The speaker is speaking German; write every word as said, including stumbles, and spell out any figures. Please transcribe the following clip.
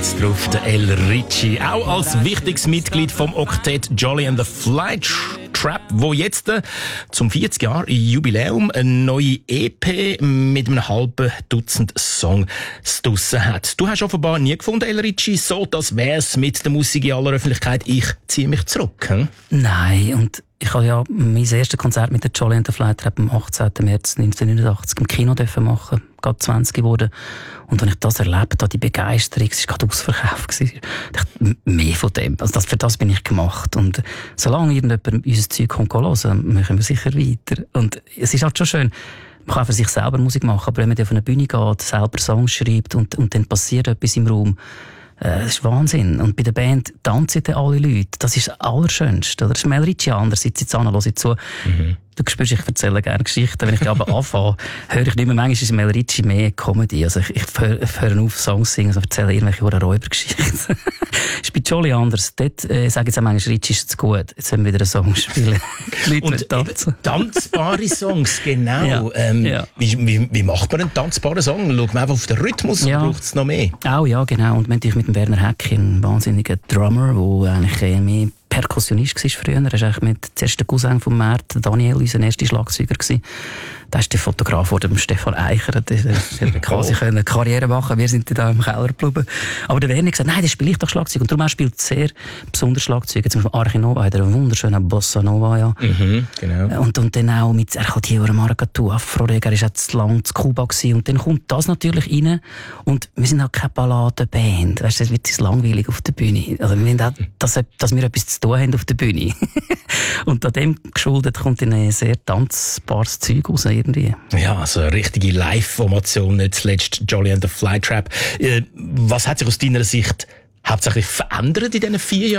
jetzt drauf, der El Ricci. Auch als wichtiges Mitglied vom Oktett Jolly and the Flytrap, wo jetzt äh, zum vierzig Jahr Jubiläum eine neue E P mit einem halben Dutzend Songs draussen hat. Du hast offenbar nie gefunden, El Ricci, so das wär's mit der Musik in aller Öffentlichkeit. Ich ziehe mich zurück. Hm? Nein, und ich habe ja mein erstes Konzert mit der Jolly and the Flytrap am achtzehnten März neunzehnhundertneunundachtzig im Kino dürfen machen, gerade zwanzig geworden. Und als ich das erlebt habe, die Begeisterung, es war gerade ausverkauft. Ich dachte, mehr von dem. Also das, für das bin ich gemacht. Und solange irgendjemand unser Zeug kommt hören, machen wir sicher weiter. Und es ist halt schon schön, man kann für sich selber Musik machen, aber wenn man auf eine Bühne geht, selber Songs schreibt und, und dann passiert etwas im Raum, das ist Wahnsinn. Und bei der Band tanzen dann alle Leute. Das ist das Allerschönste. Das ist El Ricci andererseits. Jetzt an, höre ich zu. Mhm. Du spürst, ich erzähle gerne Geschichten. Wenn ich aber anfange, höre ich nicht mehr. Manchmal ist El Ricci mehr Comedy. Also ich, ich höre, höre auf, Songs singen, also erzähle irgendwelche Räubergeschichten. Ist bei Jolly anders. Dort äh, sage ich jetzt auch manchmal, Ricci ist zu gut. Jetzt haben wir wieder einen Song spielen. Und tanzen. Tanzbare Songs, genau. Ja. Ähm, ja. Wie, wie, wie macht man einen tanzbaren Song? Schaut man einfach auf den Rhythmus ja. oder braucht es noch mehr? Auch ja, genau. Und wir haben natürlich mit dem Werner Häcki, einen wahnsinnigen Drummer, der eigentlich äh, mehr Perkussionist war früher. Er war eigentlich mit zuerst der Cousin von Mert, Daniel, unser erster Schlagzeuger gewesen. Da ist der Fotograf von dem Stefan Eicher, der hat quasi eine Karriere machen. Wir sind da im Keller geblieben. Aber der Werner hat gesagt, nein, das spiele ich doch Schlagzeug. Und darum er spielt sehr besonders Schlagzeug. Zum Beispiel Arche Nova hat er einen wunderschönen Bossa Nova, ja. Mhm, genau. Und, und dann auch mit, er hat hier über Maracatu, Afro-Reg, er war auch zu lang zu Kuba gewesen. Und dann kommt das natürlich rein. Und wir sind auch keine Balladenband. Weißt du, es wird langweilig auf der Bühne. Also wir wollen auch, dass, dass wir etwas zu tun haben auf der Bühne. Und an dem geschuldet kommt dann ein sehr tanzbares Zeug raus. Irgendwie. Ja, also eine richtige Live-Formation, nicht zuletzt Jolly and the Flytrap. Äh, was hat sich aus deiner Sicht hauptsächlich verändert in diesen vier Jahren?